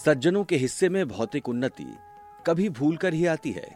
सज्जनों के हिस्से में भौतिक उन्नति कभी भूलकर ही आती है।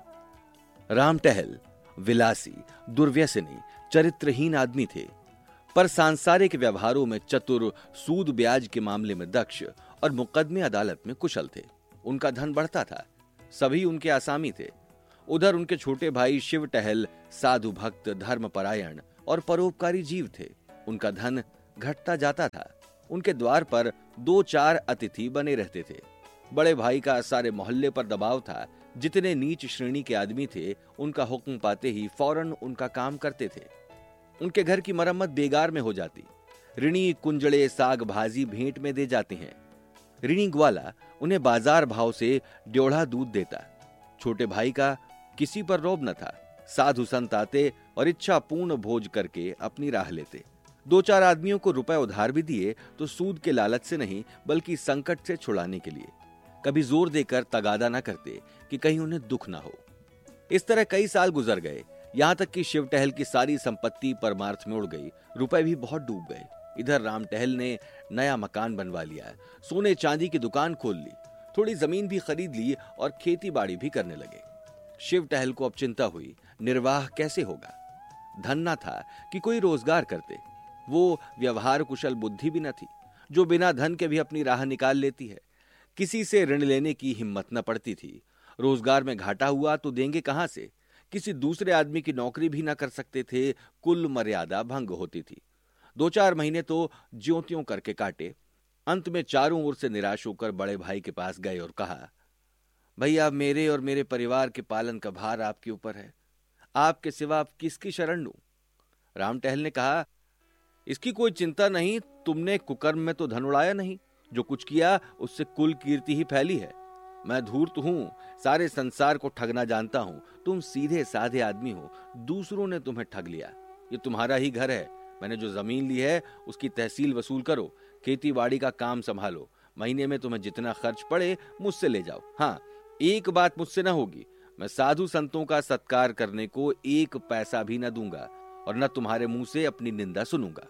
राम टहल विलासी, दुर्व्यसनी, चरित्रहीन आदमी थे, पर सांसारिक व्यवहारों में चतुर, सूद ब्याज के मामले में दक्ष और मुकदमे अदालत में कुशल थे। उनका धन बढ़ता था, सभी उनके आसामी थे। उधर उनके छोटे भाई शिव टहल साधु भक्त, धर्मपरायण और परोपकारी जीव थे। उनका धन घटता जाता था। उनके द्वार पर 2-4 अतिथि बने रहते थे। बड़े भाई का सारे मोहल्ले पर दबाव था। जितने नीच श्रेणी के आदमी थे, उनका हुक्म पाते ही फौरन उनका काम करते थे। उनके घर की मरम्मत बेगार में हो जाती। ऋणी कुंजड़े, साग भाजी भेंट में दे जाते हैं। ऋणी ग्वाला उन्हें बाजार भाव से ड्योढ़ा दूध देता। छोटे भाई का किसी पर रौब न था। साधु संत आते और इच्छा पूर्ण भोज करके अपनी राह लेते। 2-4 आदमियों को रुपए उधार भी दिए तो सूद के लालच से नहीं, बल्कि संकट से छुड़ाने के लिए। कभी जोर देकर तगादा न करते कि कहीं उन्हें दुख ना हो। इस तरह कई साल गुजर गए, यहां तक कि शिव टहल की सारी संपत्ति परमार्थ में उड़ गई। रुपए भी बहुत डूब गए। इधर राम टहल ने नया मकान बनवा लिया, सोने चांदी की दुकान खोल ली, थोड़ी जमीन भी खरीद ली और खेती बाड़ी भी करने लगे। शिव टहल को अब चिंता हुई, निर्वाह कैसे होगा। धन न था कि कोई रोजगार करते। वो व्यवहार कुशल बुद्धि भी न थी, जो बिना धन के भी अपनी राह निकाल लेती है। किसी से ऋण लेने की हिम्मत न पड़ती थी। रोजगार में घाटा हुआ तो देंगे कहां से। किसी दूसरे आदमी की नौकरी भी न कर सकते थे। कुल मर्यादा भंग होती थी। 2-4 महीने तो ज्यों-त्यों करके काटे। अंत में चारों ओर से निराश होकर बड़े भाई के पास गए और कहा, भैया, मेरे और मेरे परिवार के पालन का भार आपके ऊपर है। आपके सिवा आप किसकी शरण लूं? राम टहल ने कहा, इसकी कोई चिंता नहीं। तुमने कुकर्म में तो धन उड़ाया नहीं। जो कुछ किया उससे कुल कीर्ति ही फैली है। मैं धूर्त हूं, सारे संसार को ठगना जानता हूं। तुम सीधे साधे आदमी हो, दूसरों ने तुम्हें ठग लिया। ये तुम्हारा ही घर है। मैंने जो जमीन ली है उसकी तहसील वसूल करो, खेती बाड़ी का काम संभालो। महीने में तुम्हें जितना खर्च पड़े मुझसे ले जाओ। हाँ, एक बात मुझसे ना होगी, मैं साधु संतों का सत्कार करने को 1 पैसा भी न दूंगा और न तुम्हारे मुंह से अपनी निंदा सुनूंगा।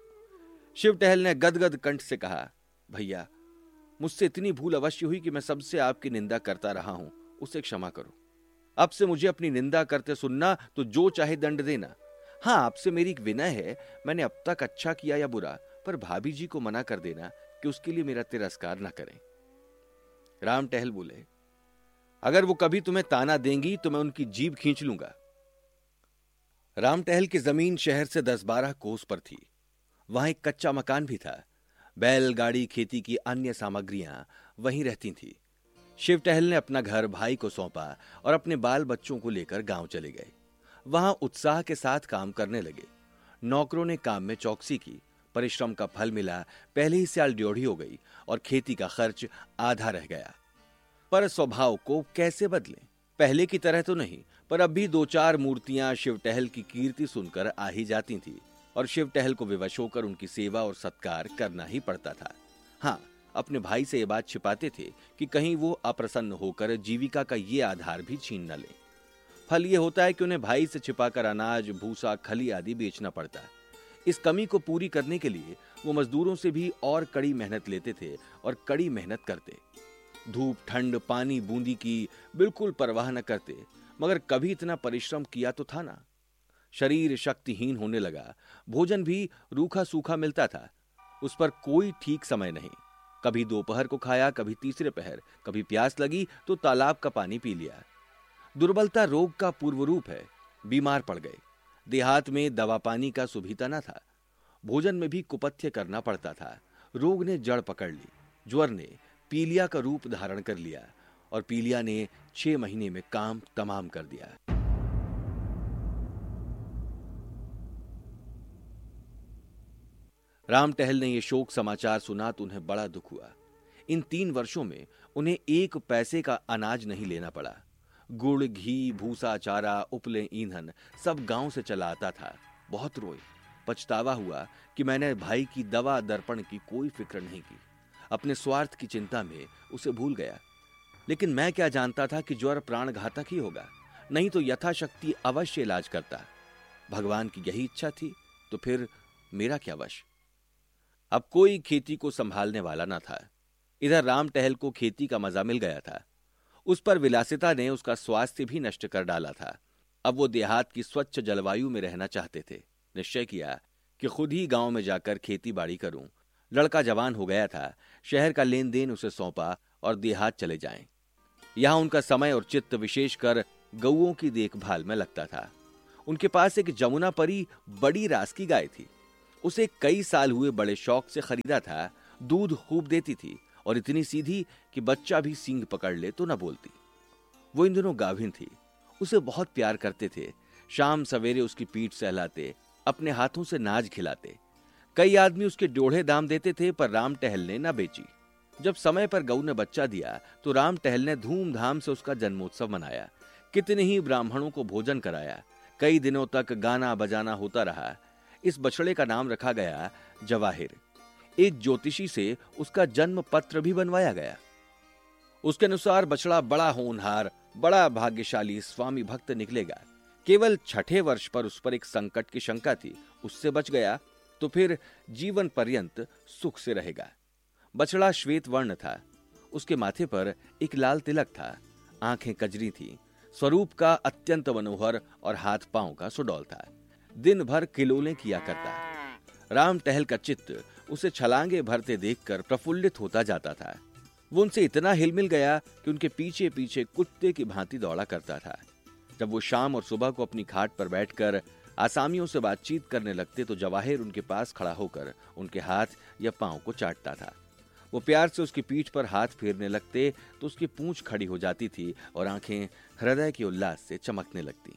शिव टहल ने गदगद कंठ से कहा, भैया, मुझसे इतनी भूल अवश्य हुई कि मैं सबसे आपकी निंदा करता रहा हूं, उसे क्षमा करो। अब से मुझे अपनी निंदा करते सुनना तो जो चाहे दंड देना। हाँ, आपसे मेरी एक विनय है, मैंने अब तक अच्छा किया या बुरा, पर भाभी जी को मना कर देना कि उसके लिए मेरा तिरस्कार न करें। राम टहल बोले, अगर वो कभी तुम्हें ताना देंगी तो मैं उनकी जीभ खींच लूंगा। राम टहल की जमीन शहर से 10-12 कोस पर थी। वहां एक कच्चा मकान भी था। बैलगाड़ी, खेती की अन्य सामग्रियां वहीं रहती थी। शिव टहल ने अपना घर भाई को सौंपा और अपने बाल बच्चों को लेकर गांव चले गए। वहां उत्साह के साथ काम करने लगे। नौकरों ने काम में चौकसी की। परिश्रम का फल मिला। पहले ही साल ड्योढ़ी हो गई और खेती का खर्च आधा रह गया। पर स्वभाव को कैसे बदलें? पहले की तरह तो नहीं, पर अब भी 2-4 मूर्तियां शिव टहल की कीर्ति सुनकर आ ही जाती थी और शिव टहल को विवश होकर उनकी सेवा और सत्कार करना ही पड़ता था। हाँ, अपने भाई से ये बात छिपाते थे कि कहीं वो अप्रसन्न होकर जीविका का ये आधार भी छीन न ले। फल ये होता है कि उन्हें भाई से छिपाकर अनाज, भूसा, खली आदि बेचना पड़ता। इस कमी को पूरी करने के लिए वो मजदूरों से भी और कड़ी मेहनत लेते थे और कड़ी मेहनत करते। धूप, ठंड, पानी, बूंदी की बिल्कुल परवाह न करते, मगर कभी इतना परिश्रम किया तो था ना। शरीर शक्तिहीन होने लगा। भोजन भी रूखा सूखा मिलता था। उस पर कोई ठीक समय नहीं। कभी दोपहर को खाया, कभी तीसरे पहर। कभी प्यास लगी तो तालाब का पानी पी लिया। दुर्बलता रोग का पूर्व रूप है। बीमार पड़ गए। देहात में दवा पानी का सुविधा न था। भोजन में भी कुपथ्य करना पड़ता था। रोग ने जड़ पकड़ ली। ज्वर ने पीलिया का रूप धारण कर लिया और पीलिया ने 6 महीने में काम तमाम कर दिया। राम टहल ने यह शोक समाचार सुना तो उन्हें बड़ा दुख हुआ। इन 3 वर्षों में उन्हें 1 पैसे का अनाज नहीं लेना पड़ा। गुड़, घी, भूसा, चारा, उपले, ईंधन सब गांव से चला आता था। बहुत रोए। पछतावा हुआ कि मैंने भाई की दवा दर्पण की कोई फिक्र नहीं की। अपने स्वार्थ की चिंता में उसे भूल गया। लेकिन मैं क्या जानता था कि ज्वर प्राणघातक ही होगा, नहीं तो यथाशक्ति अवश्य इलाज करता। भगवान की यही इच्छा थी तो फिर मेरा क्या वश। अब कोई खेती को संभालने वाला न था। इधर राम टहल को खेती का मजा मिल गया था। उस पर विलासिता ने उसका स्वास्थ्य भी नष्ट कर डाला था। अब वो देहात की स्वच्छ जलवायु में रहना चाहते थे। निश्चय किया कि खुद ही गांव में जाकर खेती बाड़ी करूं। लड़का जवान हो गया था। शहर का लेन देन उसे सौंपा और देहात चले जाएं। यहां उनका समय और चित्त विशेषकर गऊओं की देखभाल में लगता था। उनके पास एक जमुना परी बड़ी रास की गाय थी। उसे कई साल हुए बड़े शौक से खरीदा था। दूध खूब देती थी और इतनी सीधी कि बच्चा भी सींग पकड़ ले तो न बोलती। वो इन दिनों गाभिन थी। उसे बहुत प्यार करते थे। शाम सवेरे उसकी पीठ सहलाते, अपने हाथों से नाज खिलाते। कई आदमी उसके डोढ़े दाम देते थे, पर राम टहल ने न बेची। जब समय पर गऊ ने बच्चा दिया तो राम टहल ने धूमधाम से उसका जन्मोत्सव मनाया। कितने ही ब्राह्मणों को भोजन कराया। कई दिनों तक गाना बजाना होता रहा। इस बछड़े का नाम रखा गया जवाहिर। एक ज्योतिषी से उसका जन्म पत्र भी बनवाया गया। उसके अनुसार बछड़ा बड़ा होनहार, बड़ा भाग्यशाली स्वामी भक्त निकलेगा। केवल छठे वर्ष पर उस पर एक संकट की शंका थी। उससे बच गया तो फिर जीवन पर्यंत सुख से रहेगा। बछड़ा श्वेत वर्ण था। उसके माथे पर एक लाल तिलक था। आंखें कजरी थी। स्वरूप का अत्यंत मनोहर और हाथ पांव का सुडौल था। दिन भर किलोले किया करता। राम टहल का चित्त उसे छलांगे भरते देखकर प्रफुल्लित होता जाता था। वो उनसे इतना हिलमिल गया कि उनके पीछे पीछे कुत्ते की भांति दौड़ा करता था। जब वो शाम और सुबह को अपनी खाट पर बैठकर आसामियों से बातचीत करने लगते तो जवाहिर उनके पास खड़ा होकर उनके हाथ या पांव को चाटता था। वो प्यार से उसकी पीठ पर हाथ फेरने लगते तो उसकी पूंछ खड़ी हो जाती थी और आंखें हृदय के उल्लास से चमकने लगती।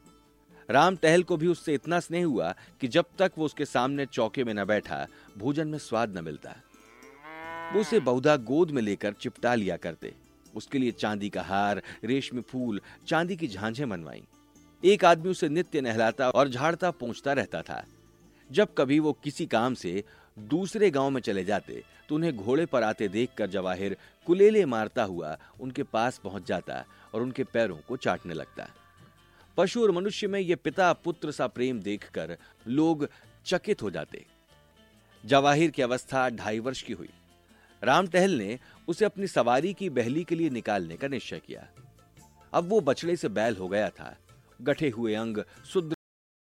राम टहल को भी उससे इतना स्नेह हुआ कि जब तक वो उसके सामने चौके में न बैठा, भोजन में स्वाद न मिलता। वो उसे बहुधा गोद में लेकर चिपटा लिया करते। उसके लिए चांदी का हार, रेशमी फूल, चांदी की झांझें मनवाई। एक आदमी उसे नित्य नहलाता और झाड़ता पोंछता रहता था। जब कभी वो किसी काम से दूसरे गांव में चले जाते तो उन्हें घोड़े पर आते देखकर जवाहिर कुलेले मारता हुआ उनके पास पहुंच जाता और उनके पैरों को चाटने लगता। पशु और मनुष्य में यह पिता पुत्र सा प्रेम देखकर लोग चकित हो जाते। जवाहिर की अवस्था 2.5 वर्ष की हुई। राम टहल ने उसे अपनी सवारी की बहली के लिए निकालने का निश्चय किया। अब वो बछड़े से बैल हो गया था। गठे हुए अंग, सुदृढ़